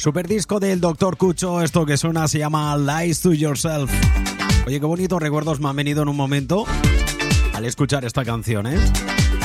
Super disco del Dr. Cucho, esto que suena se llama Lies to Yourself. Oye, qué bonitos recuerdos me han venido en un momento al escuchar esta canción, ¿eh?